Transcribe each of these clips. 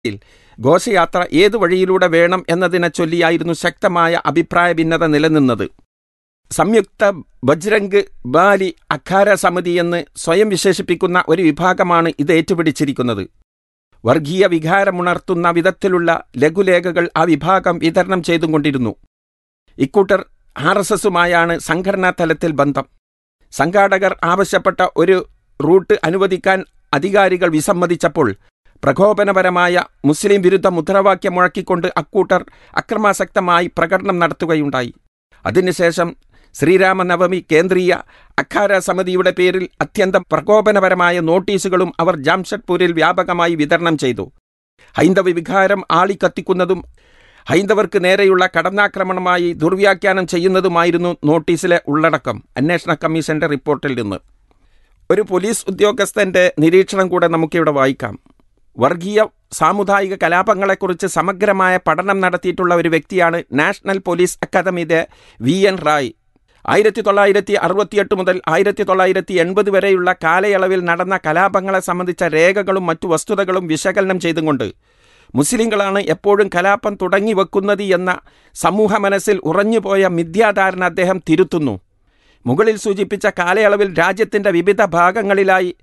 ഘോഷയാത്ര ഏതു വഴിയിലൂടെ വേണം എന്നതിനെ ചൊല്ലിയായിരുന്നു ശക്തമായ അഭിപ്രായ ഭിന്നത നിലനിന്നത്. സംയുക്ത ബജ്രംഗ് ബാലി അഖാര സമിതി എന്ന് സ്വയം വിശേഷിപ്പിക്കുന്ന ഒരു വിഭാഗമാണ് ഇത് ഏറ്റുപിടിച്ചിരിക്കുന്നത്. വർഗീയ വികാരമുണർത്തുന്ന വിധത്തിലുള്ള ലഘുലേഖകൾ ആ വിഭാഗം വിതരണം ചെയ്തുകൊണ്ടിരുന്നു. ഇക്കൂട്ടർ RSSുമായാണ് സംഘടനാ തലത്തിൽ ബന്ധം. സംഘാടകർ ആവശ്യപ്പെട്ട ഒരു റൂട്ട് അനുവദിക്കാൻ അധികാരികൾ വിസമ്മതിച്ചപ്പോൾ പ്രകോപനപരമായ മുസ്ലിം വിരുദ്ധ മുദ്രാവാക്യം മുഴക്കിക്കൊണ്ട് അക്കൂട്ടർ അക്രമാസക്തമായി പ്രകടനം നടത്തുകയുണ്ടായി. അതിനുശേഷം ശ്രീരാമനവമി കേന്ദ്രീയ അഖാര സമിതിയുടെ പേരിൽ അത്യന്തം പ്രകോപനപരമായ നോട്ടീസുകളും അവർ ജാംഷഡ്പൂരിൽ വ്യാപകമായി വിതരണം ചെയ്തു. ഹൈന്ദവ വികാരം ആളിക്കത്തിക്കുന്നതും ഹൈന്ദവർക്ക് നേരെയുള്ള കടന്നാക്രമണമായി ദുർവ്യാഖ്യാനം ചെയ്യുന്നതുമായിരുന്നു നോട്ടീസിലെ ഉള്ളടക്കം. അന്വേഷണ കമ്മീഷന്റെ റിപ്പോർട്ടിൽ നിന്ന് ഒരു പോലീസ് ഉദ്യോഗസ്ഥന്റെ നിരീക്ഷണം കൂടെ നമുക്കിവിടെ വായിക്കാം. വർഗീയ സാമുദായിക കലാപങ്ങളെക്കുറിച്ച് സമഗ്രമായ പഠനം നടത്തിയിട്ടുള്ള ഒരു വ്യക്തിയാണ് നാഷണൽ പോലീസ് അക്കാദമിയുടെ VN റായ്. 1968 മുതൽ 1980 വരെയുള്ള കാലയളവിൽ നടന്ന കലാപങ്ങളെ സംബന്ധിച്ച രേഖകളും മറ്റു വസ്തുതകളും വിശകലനം ചെയ്തുകൊണ്ട് മുസ്ലിങ്ങളാണ് എപ്പോഴും കലാപം തുടങ്ങി വെക്കുന്നത് എന്ന സമൂഹ മനസ്സിൽ ഉറഞ്ഞുപോയ മിഥ്യാധാരണ അദ്ദേഹം തിരുത്തുന്നു. മുകളിൽ സൂചിപ്പിച്ച കാലയളവിൽ രാജ്യത്തിൻ്റെ വിവിധ ഭാഗങ്ങളിലായി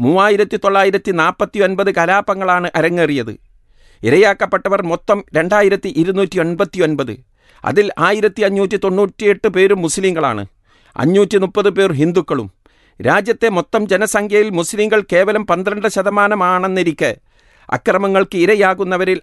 3949 കലാപങ്ങളാണ് അരങ്ങേറിയത്. ഇരയാക്കപ്പെട്ടവർ മൊത്തം 2289. അതിൽ 1598 പേരും മുസ്ലിങ്ങളാണ്, 530 പേർ ഹിന്ദുക്കളും. രാജ്യത്തെ മൊത്തം ജനസംഖ്യയിൽ മുസ്ലിങ്ങൾ കേവലം 12% അക്രമങ്ങൾക്ക് ഇരയാകുന്നവരിൽ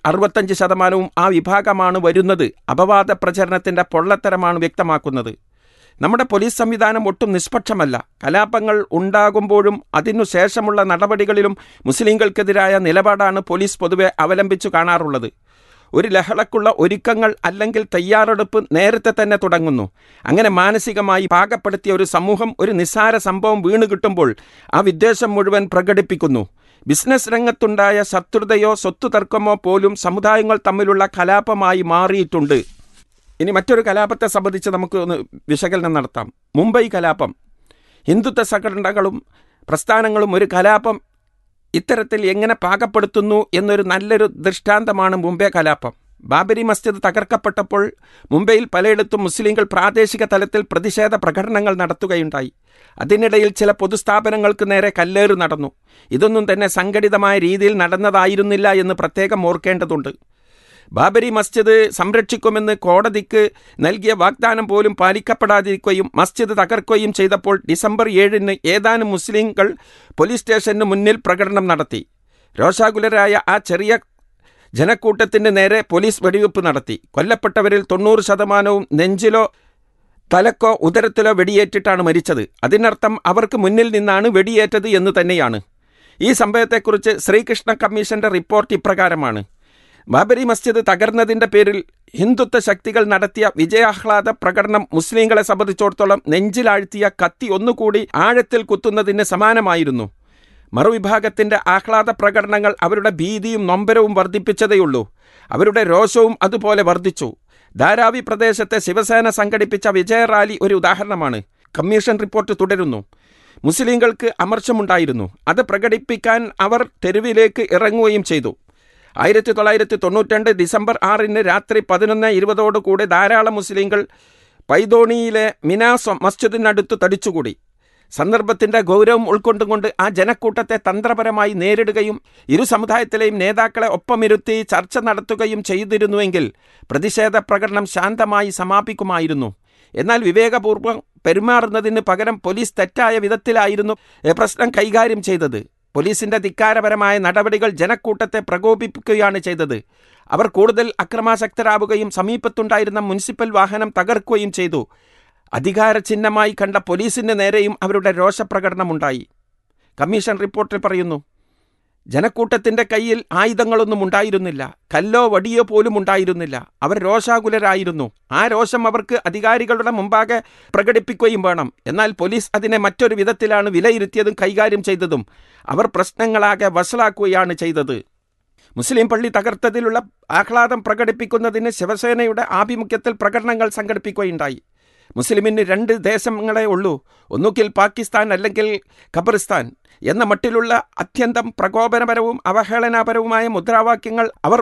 65% ആ വിഭാഗമാണ് വരുന്നത്. അപവാദ പ്രചരണത്തിൻ്റെ പൊള്ളത്തരമാണ് വ്യക്തമാക്കുന്നത്. നമ്മുടെ പോലീസ് സംവിധാനം ഒട്ടും നിഷ്പക്ഷമല്ല. കലാപങ്ങൾ ഉണ്ടാകുമ്പോഴും അതിനുശേഷമുള്ള നടപടികളിലും മുസ്ലിങ്ങൾക്കെതിരായ നിലപാടാണ് പോലീസ് പൊതുവെ അവലംബിച്ചു കാണാറുള്ളത്. ഒരു ലഹളക്കുള്ള ഒരുക്കങ്ങൾ അല്ലെങ്കിൽ തയ്യാറെടുപ്പ് നേരത്തെ തന്നെ തുടങ്ങുന്നു. അങ്ങനെ മാനസികമായി പാകപ്പെടുത്തിയ ഒരു സമൂഹം ഒരു നിസ്സാര സംഭവം വീണുകിട്ടുമ്പോൾ ആ വിദ്വേഷം മുഴുവൻ പ്രകടിപ്പിക്കുന്നു. ബിസിനസ് രംഗത്തുണ്ടായ ശത്രുതയോ സ്വത്തുതർക്കമോ പോലും സമുദായങ്ങൾ തമ്മിലുള്ള കലാപമായി മാറിയിട്ടുണ്ട്. ഇനി മറ്റൊരു കലാപത്തെ സംബന്ധിച്ച് നമുക്ക് ഒന്ന് വിശകലനം നടത്താം. മുംബൈ കലാപം. ഹിന്ദുത്വ സംഘടനകളും പ്രസ്ഥാനങ്ങളും ഒരു കലാപം ഇത്തരത്തിൽ എങ്ങനെ പാകപ്പെടുത്തുന്നു എന്നൊരു നല്ലൊരു ദൃഷ്ടാന്തമാണ് മുംബൈ കലാപം. ബാബരി മസ്ജിദ് തകർക്കപ്പെട്ടപ്പോൾ മുംബൈയിൽ പലയിടത്തും മുസ്ലിങ്ങൾ പ്രാദേശിക തലത്തിൽ പ്രതിഷേധ പ്രകടനങ്ങൾ നടത്തുകയുണ്ടായി. അതിനിടയിൽ ചില പൊതുസ്ഥാപനങ്ങൾക്ക് നേരെ കല്ലേറ് നടന്നു. ഇതൊന്നും തന്നെ സംഘടിതമായ രീതിയിൽ നടന്നതായിരുന്നില്ല എന്ന് പ്രത്യേകം ഓർക്കേണ്ടതുണ്ട്. ബാബരി മസ്ജിദ് സംരക്ഷിക്കുമെന്ന് കോടതിക്ക് നൽകിയ വാഗ്ദാനം പോലും പാലിക്കപ്പെടാതിരിക്കുകയും മസ്ജിദ് തകർക്കുകയും ചെയ്തപ്പോൾ ഡിസംബർ 7 ഏതാനും മുസ്ലിങ്ങൾ പോലീസ് സ്റ്റേഷന് മുന്നിൽ പ്രകടനം നടത്തി. രോഷാകുലരായ ആ ചെറിയ ജനക്കൂട്ടത്തിന് നേരെ പോലീസ് വെടിവെപ്പ് നടത്തി. കൊല്ലപ്പെട്ടവരിൽ 90% നെഞ്ചിലോ തലക്കോ ഉദരത്തിലോ വെടിയേറ്റിട്ടാണ് മരിച്ചത്. അതിനർത്ഥം അവർക്ക് മുന്നിൽ നിന്നാണ് വെടിയേറ്റത് എന്ന് തന്നെയാണ്. ഈ സംഭവത്തെക്കുറിച്ച് ശ്രീകൃഷ്ണ കമ്മീഷന്റെ റിപ്പോർട്ട് ഇപ്രകാരമാണ്: ബാബരി മസ്ജിദ് തകർന്നതിൻ്റെ പേരിൽ ഹിന്ദുത്വ ശക്തികൾ നടത്തിയ വിജയാഹ്ലാദ പ്രകടനം മുസ്ലിങ്ങളെ സംബന്ധിച്ചിടത്തോളം നെഞ്ചിലാഴ്ത്തിയ കത്തി ഒന്നുകൂടി ആഴത്തിൽ കുത്തുന്നതിന് സമാനമായിരുന്നു. മറുവിഭാഗത്തിൻ്റെ ആഹ്ലാദ പ്രകടനങ്ങൾ അവരുടെ ഭീതിയും നൊമ്പരവും വർദ്ധിപ്പിച്ചതേയുള്ളൂ. അവരുടെ രോഷവും അതുപോലെ വർദ്ധിച്ചു. ധാരാവി പ്രദേശത്തെ ശിവസേന സംഘടിപ്പിച്ച വിജയ റാലി ഒരു ഉദാഹരണമാണ്. കമ്മീഷൻ റിപ്പോർട്ട് തുടരുന്നു. മുസ്ലിങ്ങൾക്ക് അമർഷമുണ്ടായിരുന്നു. അത് പ്രകടിപ്പിക്കാൻ അവർ തെരുവിലേക്ക് ഇറങ്ങുകയും ചെയ്തു. 1992 ഡിസംബർ 6 രാത്രി 11:20 ധാരാളം മുസ്ലിങ്ങൾ പൈതോണിയിലെ മിനാസ് മസ്ജിദിനടുത്ത് തടിച്ചുകൂടി. സന്ദർഭത്തിൻ്റെ ഗൗരവം ഉൾക്കൊണ്ടുകൊണ്ട് ആ ജനക്കൂട്ടത്തെ തന്ത്രപരമായി നേരിടുകയും ഇരു സമുദായത്തിലെയും നേതാക്കളെ ഒപ്പമിരുത്തി ചർച്ച നടത്തുകയും ചെയ്തിരുന്നുവെങ്കിൽ പ്രതിഷേധ പ്രകടനം ശാന്തമായി സമാപിക്കുമായിരുന്നു. എന്നാൽ വിവേകപൂർവ്വം പെരുമാറുന്നതിന് പകരം പോലീസ് തെറ്റായ വിധത്തിലായിരുന്നു പ്രശ്നം കൈകാര്യം ചെയ്തത്. പോലീസിൻ്റെ ധിക്കാരപരമായ നടപടികൾ ജനക്കൂട്ടത്തെ പ്രകോപിപ്പിക്കുകയാണ് ചെയ്തത്. അവർ കൂടുതൽ അക്രമാസക്തരാവുകയും സമീപത്തുണ്ടായിരുന്ന മുനിസിപ്പൽ വാഹനം തകർക്കുകയും ചെയ്തു. അധികാര ചിഹ്നമായി കണ്ട പോലീസിന് നേരെയും അവരുടെ രോഷപ്രകടനമുണ്ടായി. കമ്മീഷൻ റിപ്പോർട്ടിൽ പറയുന്നു, ജനക്കൂട്ടത്തിൻ്റെ കയ്യിൽ ആയുധങ്ങളൊന്നും ഉണ്ടായിരുന്നില്ല. കല്ലോ വടിയോ പോലും ഉണ്ടായിരുന്നില്ല. അവർ രോഷാകുലരായിരുന്നു. ആ രോഷം അവർക്ക് അധികാരികളുടെ മുമ്പാകെ പ്രകടിപ്പിക്കുകയും വേണം. എന്നാൽ പോലീസ് അതിനെ മറ്റൊരു വിധത്തിലാണ് വിലയിരുത്തിയതും കൈകാര്യം ചെയ്തതും. അവർ പ്രശ്നങ്ങളാകെ വഷളാക്കുകയാണ് ചെയ്തത്. മുസ്ലിം പള്ളി തകർത്തതിലുള്ള ആഹ്ലാദം പ്രകടിപ്പിക്കുന്നതിന് ശിവസേനയുടെ ആഭിമുഖ്യത്തിൽ പ്രകടനങ്ങൾ സംഘടിപ്പിക്കുകയുണ്ടായി. മുസ്ലിമിന് 2 ദേശങ്ങളെ ഉള്ളൂ, ഒന്നുകിൽ പാകിസ്ഥാൻ അല്ലെങ്കിൽ ഖബറിസ്ഥാൻ എന്ന മട്ടിലുള്ള അത്യന്തം പ്രകോപനപരവും അവഹേളനപരവുമായ മുദ്രാവാക്യങ്ങൾ അവർ